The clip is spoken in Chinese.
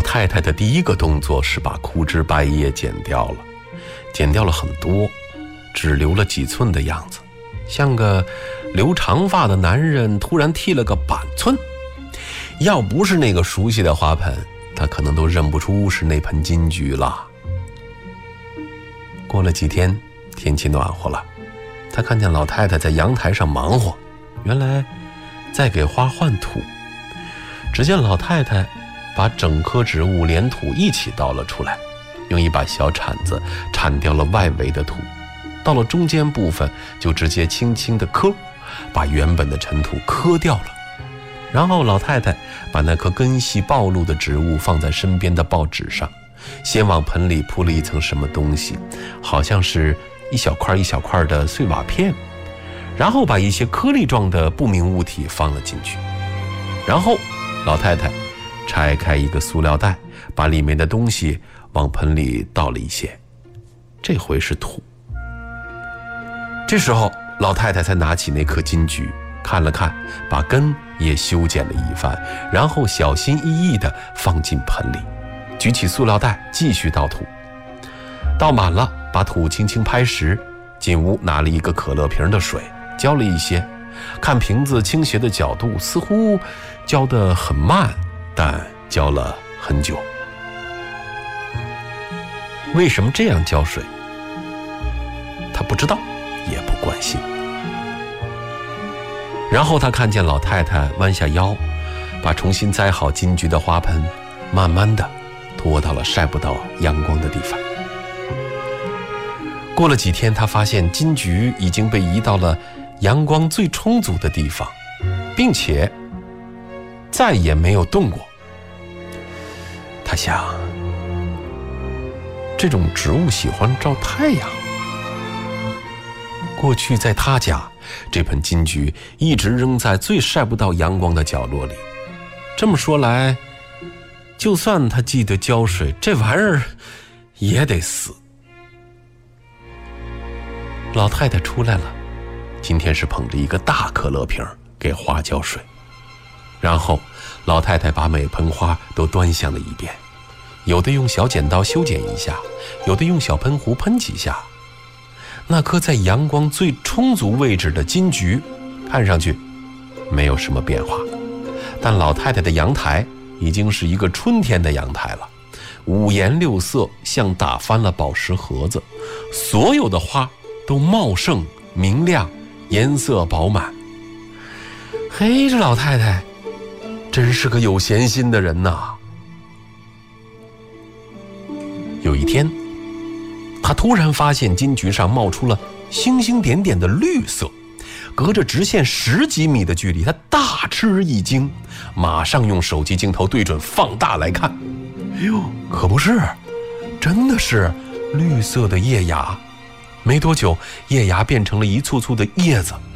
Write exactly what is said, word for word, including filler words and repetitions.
太太的第一个动作是把枯枝败叶剪掉了，剪掉了很多，只留了几寸的样子，像个留长发的男人突然剃了个板寸。要不是那个熟悉的花盆，他可能都认不出是那盆金桔了。过了几天，天气暖和了，他看见老太太在阳台上忙活，原来在给花换土。只见老太太把整棵植物连土一起倒了出来，用一把小铲子铲掉了外围的土，到了中间部分就直接轻轻地磕，把原本的尘土磕掉了。然后老太太把那棵根系暴露的植物放在身边的报纸上，先往盆里铺了一层什么东西，好像是一小块一小块的碎瓦片，然后把一些颗粒状的不明物体放了进去。然后老太太拆开一个塑料袋，把里面的东西往盆里倒了一些，这回是土。这时候老太太才拿起那颗金桔看了看，把根也修剪了一番，然后小心翼翼地放进盆里，举起塑料袋继续倒土。倒满了，把土轻轻拍实，进屋拿了一个可乐瓶的水，浇了一些，看瓶子倾斜的角度，似乎浇得很慢，但浇了很久。为什么这样浇水？他不知道，也不关心。然后他看见老太太弯下腰，把重新栽好金桔的花盆慢慢地拖到了晒不到阳光的地方。过了几天，他发现金桔已经被移到了阳光最充足的地方，并且再也没有动过。他想，这种植物喜欢照太阳。过去在他家，这盆金桔一直扔在最晒不到阳光的角落里。这么说来，就算他记得浇水，这玩意儿也得死。老太太出来了，今天是捧着一个大可乐瓶给花浇水。然后老太太把每盆花都端详了一遍，有的用小剪刀修剪一下，有的用小喷壶喷几下。那颗在阳光最充足位置的金桔看上去没有什么变化，但老太太的阳台已经是一个春天的阳台了，五颜六色，像打翻了宝石盒子，所有的花都茂盛明亮，颜色饱满。嘿，这老太太真是个有闲心的人呐。有一天，他突然发现金桔上冒出了星星点点的绿色，隔着直线十几米的距离，他大吃一惊，马上用手机镜头对准放大来看。哎呦，可不是，真的是绿色的叶芽。没多久，叶芽变成了一簇簇的叶子，